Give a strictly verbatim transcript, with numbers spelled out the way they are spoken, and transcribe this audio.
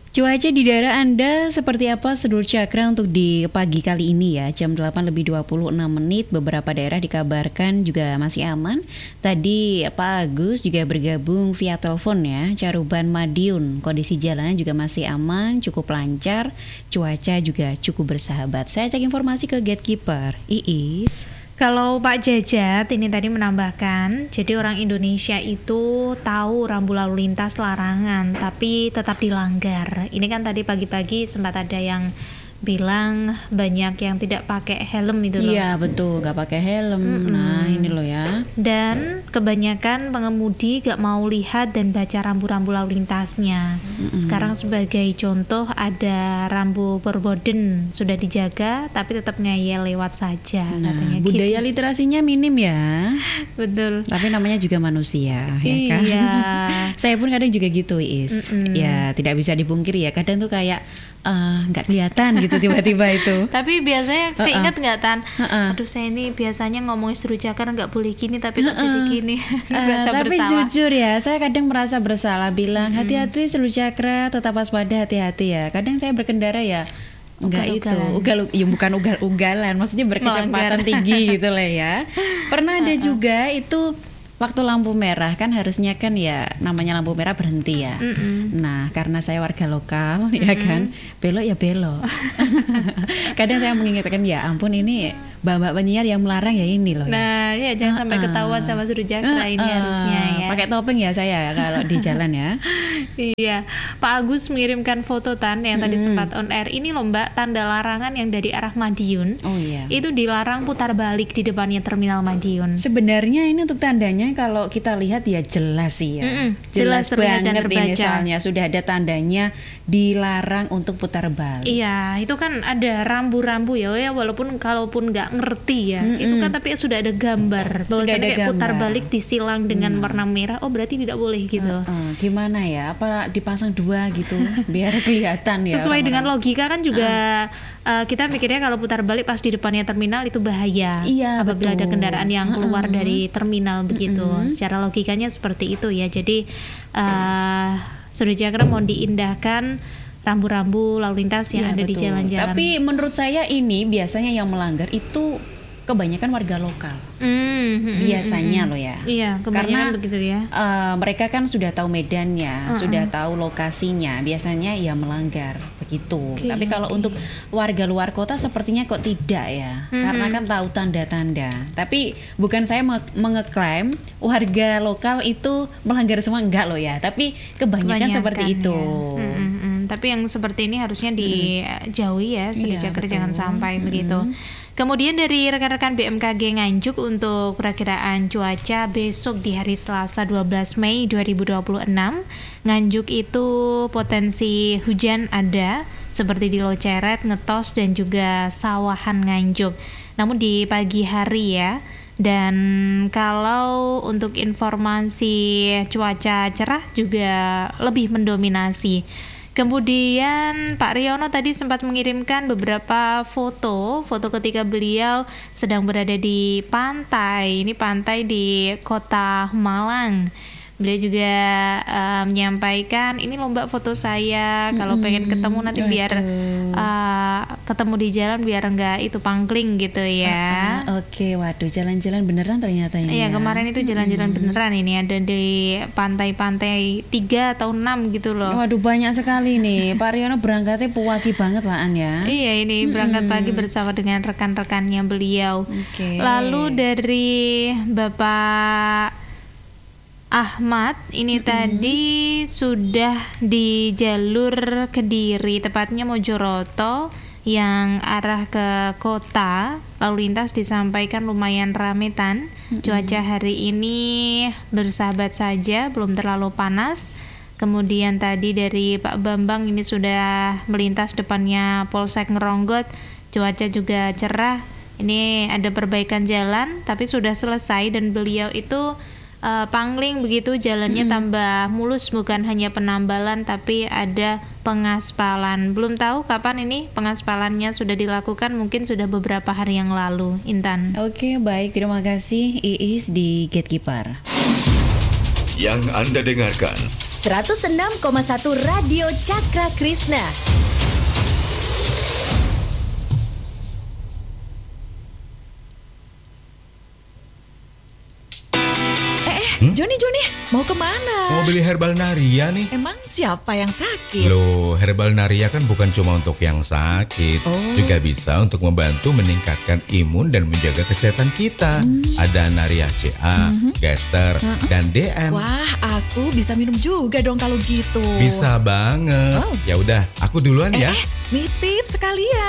Cuaca di daerah Anda seperti apa, Sedulur Cakra, untuk di pagi kali ini ya, jam delapan lebih dua puluh enam menit. Beberapa daerah dikabarkan juga masih aman. Tadi Pak Agus juga bergabung via telepon ya, Caruban Madiun. Kondisi jalannya juga masih aman, cukup lancar, cuaca juga cukup bersahabat. Saya cek informasi ke Gatekeeper, Iis. Kalau Pak Jajat ini tadi menambahkan, jadi orang Indonesia itu tahu rambu lalu lintas larangan, tapi tetap dilanggar. Ini kan tadi pagi-pagi sempat ada yang bilang banyak yang tidak pakai helm itu loh. Iya betul, gak pakai helm. Mm-mm. Nah ini loh ya. Dan kebanyakan pengemudi gak mau lihat dan baca rambu-rambu lalu lintasnya. Mm-mm. Sekarang sebagai contoh ada rambu Perboden sudah dijaga, tapi tetap ngeyel lewat saja. Nah, katanya budaya gitu. Literasinya minim ya. Betul. Tapi namanya juga manusia, ya kan? Iya. Saya pun kadang juga gitu, Is. Mm-mm. Ya tidak bisa dipungkiri ya. Kadang tuh kayak nggak uh, kelihatan gitu tiba-tiba itu. Tapi biasanya keinget nggak uh-uh. Tan? Uh-uh. Aduh saya ini biasanya ngomongin Sedulur Cakra nggak boleh gini, tapi kok uh-uh. jadi gini. uh, Tapi bersalah. Jujur ya, saya kadang merasa bersalah bilang hmm. hati-hati Sedulur Cakra, tetap waspada, hati-hati ya. Kadang saya berkendara ya enggak itu, ugal ya bukan ugal-ugalan, maksudnya berkecepatan tinggi gitu lah ya. Pernah ada uh-uh. juga itu waktu lampu merah kan harusnya kan ya namanya lampu merah berhenti ya. Mm-mm. Nah karena saya warga lokal Mm-mm. ya kan, belok ya belok. Kadang saya mengingatkan ya ampun ini mbak-mbak penyiar yang melarang ya ini loh. Nah ya, ya jangan uh-uh. sampai ketahuan sama Sedulur Cakra uh-uh. ini harusnya ya. Pakai topeng ya saya kalau di jalan ya. Iya, Pak Agus mengirimkan foto Tan yang mm-hmm. tadi sempat on air. Ini loh Mbak, tanda larangan yang dari arah Madiun. Oh iya. Itu dilarang putar balik di depannya terminal Madiun. Sebenarnya ini untuk tandanya kalau kita lihat ya jelas sih ya. Mm-mm. Jelas, jelas banget ini terbaca. soalnya sudah ada tandanya dilarang untuk putar balik. Iya, itu kan ada rambu-rambu ya, ya walaupun kalaupun nggak ngerti ya, mm-mm. itu kan tapi sudah ada gambar. Bahwa sudah ada kayak gambar. Putar balik disilang dengan mm. warna merah. Oh berarti tidak boleh gitu. Uh-uh. Gimana ya? Apa dipasang dua gitu biar kelihatan ya. Sesuai dengan orang-orang. logika kan juga uh. Uh, kita mikirnya kalau putar balik pas di depannya terminal itu bahaya. Iya, apabila betul. ada kendaraan yang keluar uh-uh. dari terminal begitu. Uh-uh. Secara logikanya seperti itu ya. Jadi uh, Sedulur Cakra mau diindahkan rambu-rambu lalu lintas yang ya, ada betul. Di jalan-jalan. Tapi menurut saya ini biasanya yang melanggar itu kebanyakan warga lokal. Mm, biasanya mm, loh ya. Iya, kebanyakan karena begitu ya. Uh, mereka kan sudah tahu medannya, uh-uh. sudah tahu lokasinya. Biasanya ya melanggar begitu. Okay, Tapi kalau okay. untuk warga luar kota sepertinya kok tidak ya. Mm-hmm. Karena kan tahu tanda-tanda. Tapi bukan saya menge- mengeklaim warga lokal itu melanggar semua, enggak loh ya. Tapi kebanyakan, kebanyakan seperti ya. Itu. Mm-hmm. Tapi yang seperti ini harusnya dijauhi ya, Sedulur iya, Cakra jangan sampai mm-hmm. begitu. Kemudian dari rekan-rekan B M K G Nganjuk untuk perakiraan cuaca besok di hari Selasa dua belas Mei dua ribu dua puluh enam, Nganjuk itu potensi hujan ada seperti di Loceret, Ngetos dan juga Sawahan Nganjuk. Namun di pagi hari ya. Dan kalau untuk informasi cuaca cerah juga lebih mendominasi. Kemudian Pak Riono tadi sempat mengirimkan beberapa foto, foto ketika beliau sedang berada di pantai. Ini pantai di Kota Malang. Beliau juga uh, menyampaikan, ini loh Mbak foto saya, kalau mm-hmm. pengen ketemu nanti Aduh. biar uh, ketemu di jalan biar enggak itu pangkling gitu ya. Uh, uh, Oke, okay. Waduh jalan-jalan beneran ternyata ini. Iya ya. Kemarin itu jalan-jalan mm-hmm. beneran ini ada di pantai-pantai tiga atau enam gitu loh. Waduh banyak sekali nih. Pak Riono berangkatnya pagi banget lah An ya. Iya ini berangkat mm-hmm. pagi bersama dengan rekan-rekannya beliau. Okay. Lalu dari Bapak Ahmad ini mm-hmm. tadi sudah di jalur Kediri, tepatnya Mojoroto yang arah ke kota, lalu lintas disampaikan lumayan rame Tan. Mm-hmm. Cuaca hari ini bersahabat saja, belum terlalu panas. Kemudian tadi dari Pak Bambang ini sudah melintas depannya Polsek Ngeronggot, cuaca juga cerah. Ini ada perbaikan jalan tapi sudah selesai dan beliau itu Uh, pangling begitu jalannya hmm. tambah mulus, bukan hanya penambalan tapi ada pengaspalan. Belum tahu kapan ini pengaspalannya sudah dilakukan, mungkin sudah beberapa hari yang lalu. Intan. Oke, baik, terima kasih Iis di Gatekeeper. Yang Anda dengarkan seratus enam koma satu Radio Cakra Krisna. Hmm? Joni, Joni, mau kemana? Mau beli herbal Naria nih. Emang siapa yang sakit? Loh, herbal Naria kan bukan cuma untuk yang sakit, oh. juga bisa untuk membantu meningkatkan imun dan menjaga kesehatan kita. Hmm. Ada Naria C A, hmm. Gester, hmm. dan D M. Wah, aku bisa minum juga dong kalau gitu. Bisa banget. Oh. Ya udah, aku duluan eh, ya. Eh, nitip sekalian.